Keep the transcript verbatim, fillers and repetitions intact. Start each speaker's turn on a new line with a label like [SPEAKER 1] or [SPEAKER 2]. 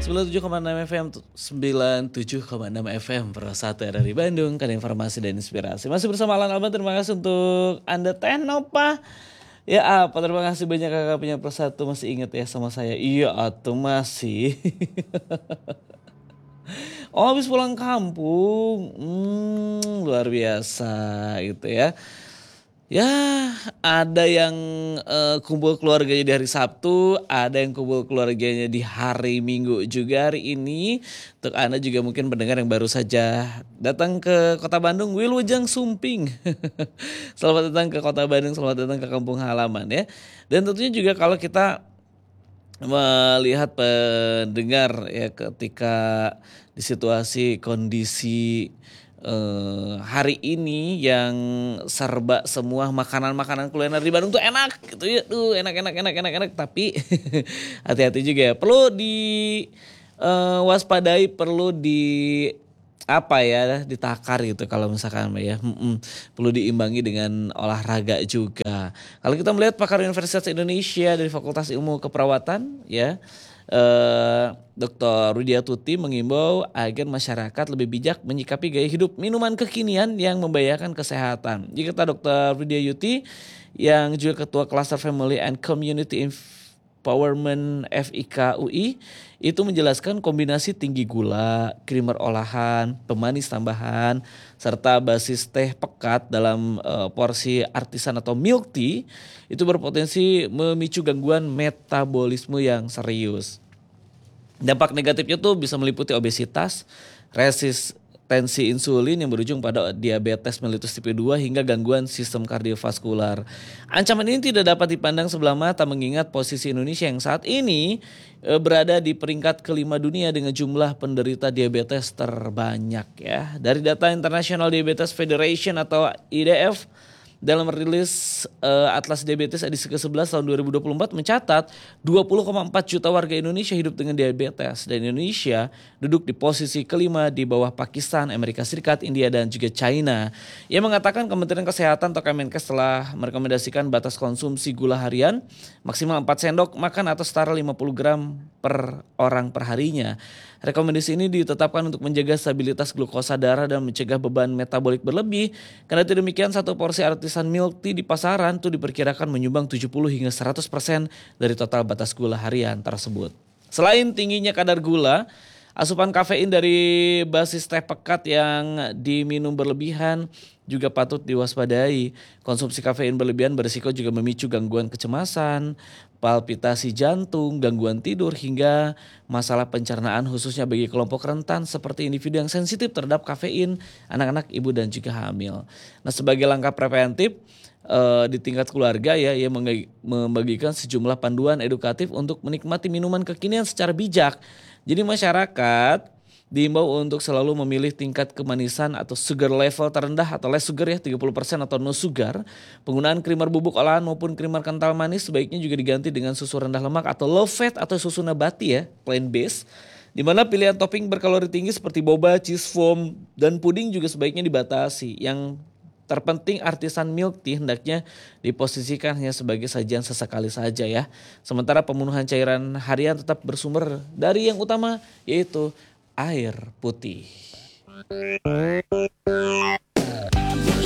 [SPEAKER 1] sembilan puluh tujuh koma enam F M, sembilan puluh tujuh koma enam F M, Pro satu dari Bandung, kan informasi dan inspirasi. Masih bersama Alan Alban, terima kasih untuk Anda Tenopa. Ya apa, terima kasih banyak kakak punya Pro satu, masih inget ya sama saya. Iya atuh masih. Oh habis pulang kampung, hmm, luar biasa gitu ya. Ya, ada yang eh, kumpul keluarganya di hari Sabtu, ada yang kumpul keluarganya di hari Minggu juga hari ini. Untuk Anda juga mungkin pendengar yang baru saja datang ke Kota Bandung, Wilujeng Sumping. Selamat datang ke Kota Bandung, selamat datang ke kampung halaman ya. Dan tentunya juga kalau kita melihat pendengar ya ketika di situasi kondisi eh, hari ini yang serba semua makanan-makanan kuliner di Bandung tuh enak gitu ya, tuh enak enak enak enak enak, tapi hati-hati juga ya, perlu di eh, waspadai, perlu di apa ya, ditakar gitu kalau misalkan ya. Mm-mm. Perlu diimbangi dengan olahraga juga. Kalau kita melihat pakar Universitas Indonesia dari Fakultas Ilmu Keperawatan ya, eh, doktor Widya Tuti mengimbau agar masyarakat lebih bijak menyikapi gaya hidup minuman kekinian yang membahayakan kesehatan. Jika kata doktor Widya Yuti yang juga ketua Cluster Family and Community Empowerment F I K U I itu menjelaskan kombinasi tinggi gula, krimer olahan, pemanis tambahan, serta basis teh pekat dalam uh, porsi artisan atau milk tea itu berpotensi memicu gangguan metabolisme yang serius. Dampak negatifnya tuh bisa meliputi obesitas, resistensi insulin yang berujung pada diabetes mellitus tipe dua hingga gangguan sistem kardiovaskular. Ancaman ini tidak dapat dipandang sebelah mata mengingat posisi Indonesia yang saat ini e, berada di peringkat kelima dunia dengan jumlah penderita diabetes terbanyak ya. Dari data International Diabetes Federation atau I D F, dalam rilis uh, Atlas Diabetes edisi ke sebelas tahun dua ribu dua puluh empat mencatat dua puluh koma empat juta warga Indonesia hidup dengan diabetes, dan Indonesia duduk di posisi kelima di bawah Pakistan, Amerika Serikat, India dan juga China. Ia mengatakan Kementerian Kesehatan atau Kemenkes telah merekomendasikan batas konsumsi gula harian maksimal empat sendok makan atau setara lima puluh gram per orang per harinya. Rekomendasi ini ditetapkan untuk menjaga stabilitas glukosa darah dan mencegah beban metabolik berlebih. Karena demikian, satu porsi artisan milk tea di pasaran itu diperkirakan menyumbang tujuh puluh hingga seratus persen dari total batas gula harian tersebut. Selain tingginya kadar gula, asupan kafein dari basis teh pekat yang diminum berlebihan juga patut diwaspadai. Konsumsi kafein berlebihan berisiko juga memicu gangguan kecemasan, palpitasi jantung, gangguan tidur, hingga masalah pencernaan khususnya bagi kelompok rentan seperti individu yang sensitif terhadap kafein, anak-anak, ibu dan juga hamil. Nah, sebagai langkah preventif eh, di tingkat keluarga ya, ia membagikan sejumlah panduan edukatif untuk menikmati minuman kekinian secara bijak. Jadi masyarakat diimbau untuk selalu memilih tingkat kemanisan atau sugar level terendah atau less sugar ya, tiga puluh persen atau no sugar. Penggunaan krimer bubuk olahan maupun krimer kental manis sebaiknya juga diganti dengan susu rendah lemak atau low fat atau susu nabati ya, plant based. Di mana pilihan topping berkalori tinggi seperti boba, cheese foam, dan puding juga sebaiknya dibatasi. Yang terpenting, artisan milk tea hendaknya diposisikan hanya sebagai sajian sesekali saja ya. Sementara pemenuhan cairan harian tetap bersumber dari yang utama, yaitu air putih.